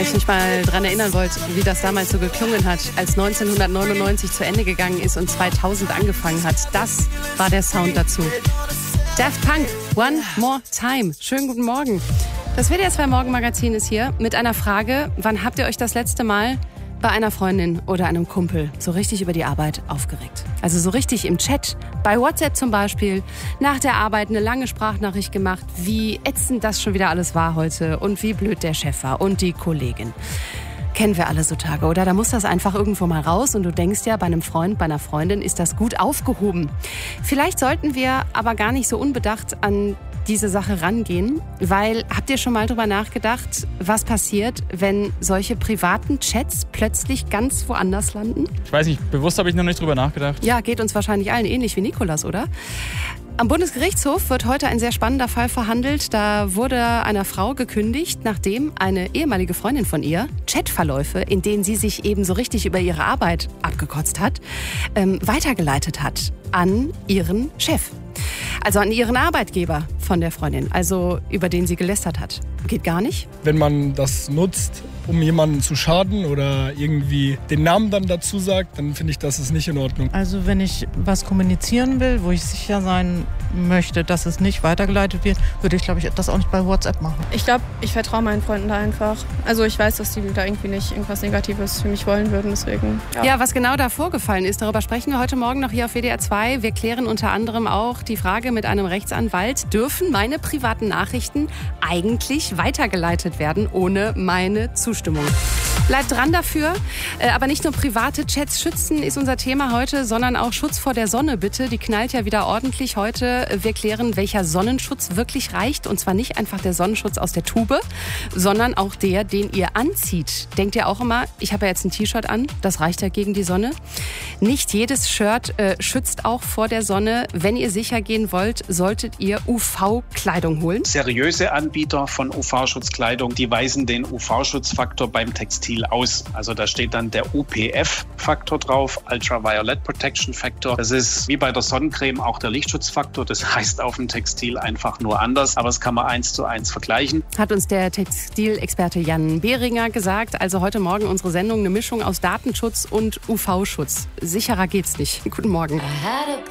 Ich mich mal dran erinnern wollte, wie das damals so geklungen hat, als 1999 zu Ende gegangen ist und 2000 angefangen hat. Das war der Sound dazu. Daft Punk, One More Time. Schönen guten Morgen. Das WDR 2 Morgenmagazin ist hier mit einer Frage: Wann habt ihr euch das letzte Mal bei einer Freundin oder einem Kumpel so richtig über die Arbeit aufgeregt? Also so richtig im Chat, bei WhatsApp zum Beispiel, nach der Arbeit eine lange Sprachnachricht gemacht, wie ätzend das schon wieder alles war heute und wie blöd der Chef war und die Kollegin. Kennen wir alle so Tage, oder? Da muss das einfach irgendwo mal raus und du denkst ja, bei einem Freund, bei einer Freundin ist das gut aufgehoben. Vielleicht sollten wir aber gar nicht so unbedacht an diese Sache rangehen, weil, habt ihr schon mal drüber nachgedacht, was passiert, wenn solche privaten Chats plötzlich ganz woanders landen? Ich weiß nicht, bewusst habe ich noch nicht drüber nachgedacht. Ja, geht uns wahrscheinlich allen ähnlich wie Nikolas, oder? Am Bundesgerichtshof wird heute ein sehr spannender Fall verhandelt. Da wurde einer Frau gekündigt, nachdem eine ehemalige Freundin von ihr Chatverläufe, in denen sie sich eben so richtig über ihre Arbeit abgekotzt hat, weitergeleitet hat an ihren Chef. Also an ihren Arbeitgeber von der Freundin, also über den sie gelästert hat. Geht gar nicht. Wenn man das nutzt, um jemanden zu schaden oder irgendwie den Namen dann dazu sagt, dann finde ich, das ist nicht in Ordnung. Also wenn ich was kommunizieren will, wo ich sicher sein möchte, dass es nicht weitergeleitet wird, würde ich, glaube ich, das auch nicht bei WhatsApp machen. Ich glaube, ich vertraue meinen Freunden da einfach. Also ich weiß, dass die da irgendwie nicht irgendwas Negatives für mich wollen würden, deswegen. Ja, was genau da vorgefallen ist, darüber sprechen wir heute Morgen noch hier auf WDR 2. Wir klären unter anderem auch die Frage mit einem Rechtsanwalt: Dürfen meine privaten Nachrichten eigentlich weitergeleitet werden ohne meine Zustimmung? Bleibt dran dafür. Aber nicht nur private Chats schützen ist unser Thema heute, sondern auch Schutz vor der Sonne, bitte. Die knallt ja wieder ordentlich heute. Wir klären, welcher Sonnenschutz wirklich reicht. Und zwar nicht einfach der Sonnenschutz aus der Tube, sondern auch der, den ihr anzieht. Denkt ihr auch immer, ich habe ja jetzt ein T-Shirt an, das reicht ja gegen die Sonne? Nicht jedes Shirt schützt auch vor der Sonne. Wenn ihr sicher gehen wollt, solltet ihr UV-Kleidung holen. Seriöse Anbieter von UV-Schutzkleidung, die weisen den UV-Schutzfaktor beim Textil aus. Also da steht dann der UPF-Faktor drauf, Ultraviolet Protection Factor. Das ist wie bei der Sonnencreme auch der Lichtschutzfaktor. Das heißt auf dem Textil einfach nur anders, aber das kann man 1:1 vergleichen. Hat uns der Textilexperte Jan Behringer gesagt. Also heute Morgen unsere Sendung eine Mischung aus Datenschutz und UV-Schutz. Sicherer geht's nicht. Guten Morgen.